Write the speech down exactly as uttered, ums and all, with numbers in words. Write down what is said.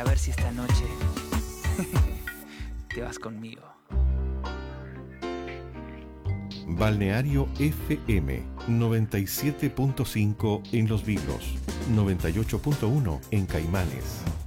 A ver si esta noche te vas conmigo. Balneario F M noventa y siete punto cinco en Los Vilos, noventa y ocho punto uno en Caimanes.